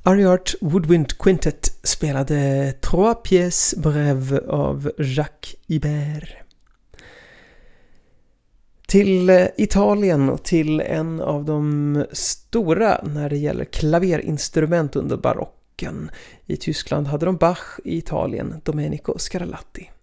Ariart Woodwind Quintet spelade Trois pièces brèves av Jacques Ibert. Till Italien och till en av de stora när det gäller klaverinstrument under barocken. I Tyskland hade de Bach, i Italien Domenico Scarlatti.